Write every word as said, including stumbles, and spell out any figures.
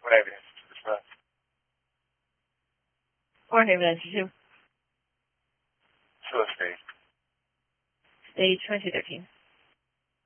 What evidence to discuss? What evidence to? Source stage. Stage twenty thirteen.